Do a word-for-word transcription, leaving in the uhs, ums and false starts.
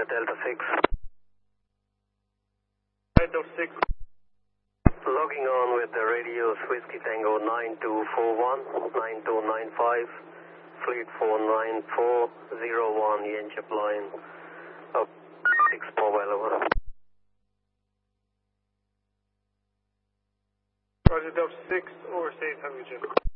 with Delta six. Delta six. Logging on with the radios Whiskey Tango nine two four one, nine two nine five, Fleet four nine four zero one, Yanchep line, up six mobile over. Roger, Delta six, overseas, Hungary Jet.